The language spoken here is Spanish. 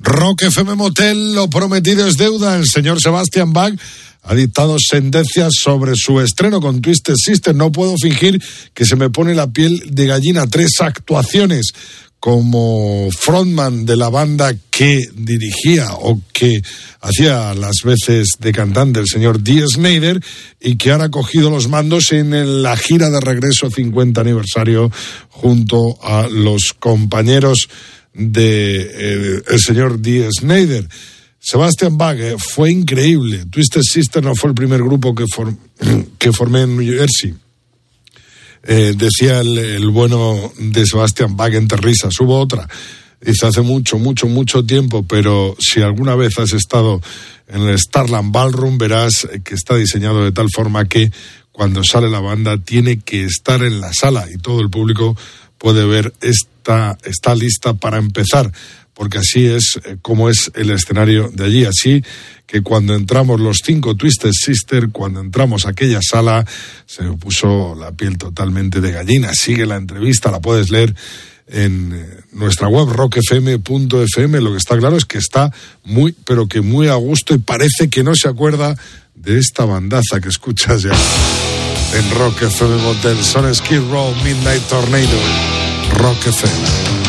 Rock FM Motel, lo prometido es deuda. El señor Sebastian Bach ha dictado sentencias sobre su estreno con Twisted Sister. No puedo fingir que se me pone la piel de gallina. 3 actuaciones como frontman de la banda que dirigía o que hacía las veces de cantante el señor Dee Snider, y que ahora ha cogido los mandos en la gira de regreso 50 aniversario junto a los compañeros de el señor Dee Snider. Sebastian Bach, fue increíble. Twisted Sister no fue el primer grupo que formé en New Jersey. Decía el bueno de Sebastian Bach entre risas. Hubo otra, dice, hace mucho tiempo, pero si alguna vez has estado en el Starland Ballroom, verás que está diseñado de tal forma que cuando sale la banda tiene que estar en la sala y todo el público puede ver está lista para empezar, porque así es como es el escenario de allí. Así que cuando entramos los 5 Twisted Sister, cuando entramos a aquella sala, se me puso la piel totalmente de gallina. Sigue la entrevista, la puedes leer en nuestra web rockfm.fm. Lo que está claro es que está pero que muy a gusto, y parece que no se acuerda de esta bandaza que escuchas ya en Rock FM Motel. Son Skid Row, Midnight Tornado, Rock FM.